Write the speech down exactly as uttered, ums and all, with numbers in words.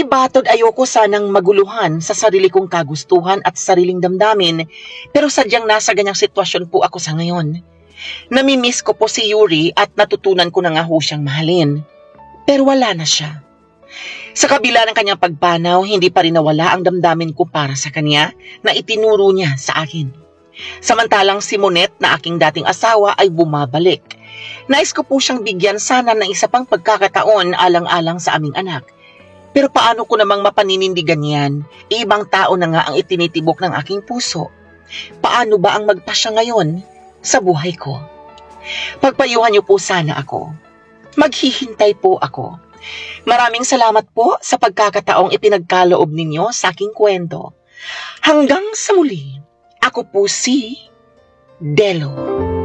batod ayoko sanang maguluhan sa sarili kong kagustuhan at sariling damdamin, pero sadyang nasa ganyang sitwasyon po ako sa ngayon. Namimiss ko po si Yuri at natutunan ko na nga ho siyang mahalin. Pero wala na siya. Sa kabila ng kanyang pagpanaw, hindi pa rin nawala ang damdamin ko para sa kanya na itinuro niya sa akin. Samantalang si Monet na aking dating asawa ay bumabalik. Nais ko po siyang bigyan sana ng isa pang pagkakataon alang-alang sa aming anak. Pero paano ko namang mapaninindigan yan? Ibang tao na nga ang itinitibok ng aking puso. Paano ba ang magpasya ngayon sa buhay ko? Pagpayuhan niyo po sana ako. Maghihintay po ako. Maraming salamat po sa pagkakataong ipinagkaloob ninyo sa aking kwento. Hanggang sa muli, ako po si Delo.